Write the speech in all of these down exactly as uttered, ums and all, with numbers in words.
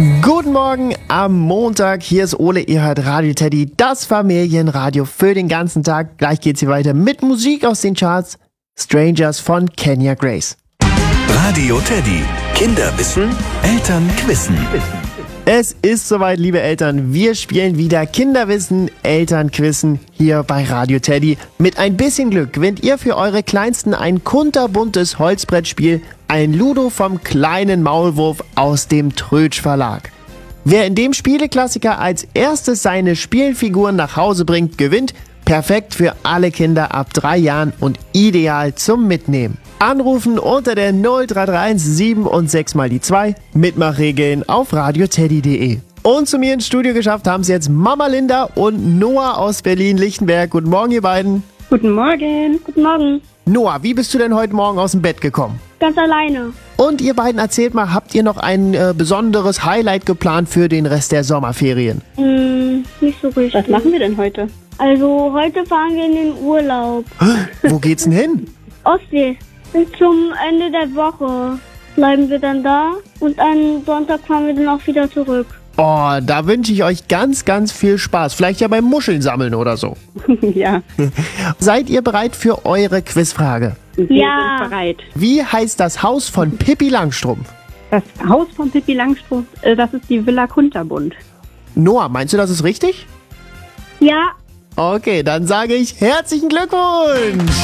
Guten Morgen am Montag, hier ist Ole, ihr hört Radio Teddy, das Familienradio für den ganzen Tag. Gleich geht's hier weiter mit Musik aus den Charts, Strangers von Kenya Grace. Radio Teddy, Kinder wissen, Eltern quissen. Es ist soweit, liebe Eltern, wir spielen wieder Kinderwissen, Elternquissen hier bei Radio Teddy. Mit ein bisschen Glück gewinnt ihr für eure Kleinsten ein kunterbuntes Holzbrettspiel, ein Ludo vom kleinen Maulwurf aus dem Trötsch Verlag. Wer in dem Spieleklassiker als erstes seine Spielfiguren nach Hause bringt, gewinnt. Perfekt für alle Kinder ab drei Jahren und ideal zum Mitnehmen. Anrufen unter der null drei drei eins sieben und sechs mal die zwei. Mitmachregeln auf radioteddy punkt de. Und zu mir ins Studio geschafft haben es jetzt Mama Linda und Noah aus Berlin-Lichtenberg. Guten Morgen, ihr beiden. Guten Morgen. Guten Morgen. Noah, wie bist du denn heute Morgen aus dem Bett gekommen? Ganz alleine. Und ihr beiden, erzählt mal, habt ihr noch ein äh, besonderes Highlight geplant für den Rest der Sommerferien? Mm, nicht so richtig. Was machen wir denn heute? Also heute fahren wir in den Urlaub. Wo geht's denn hin? Ostsee. Bis zum Ende der Woche bleiben wir dann da und am Sonntag fahren wir dann auch wieder zurück. Oh, da wünsche ich euch ganz, ganz viel Spaß. Vielleicht ja beim Muscheln sammeln oder so. Ja. Seid ihr bereit für eure Quizfrage? Wir Ja. sind bereit. Wie heißt das Haus von Pippi Langstrumpf? Das Haus von Pippi Langstrumpf, äh, das ist die Villa Kunterbund. Noah, meinst du, das ist richtig? Ja. Okay, dann sage ich herzlichen Glückwunsch!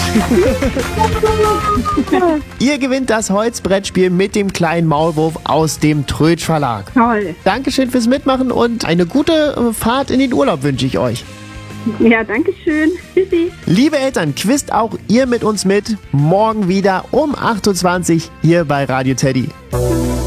Ihr gewinnt das Holzbrettspiel mit dem kleinen Maulwurf aus dem Trötsch Verlag. Toll. Dankeschön fürs Mitmachen und eine gute äh, Fahrt in den Urlaub wünsche ich euch. Ja, danke schön. Tschüssi. Liebe Eltern, quizt auch ihr mit uns mit. Morgen wieder um acht Uhr zwanzig hier bei Radio Teddy.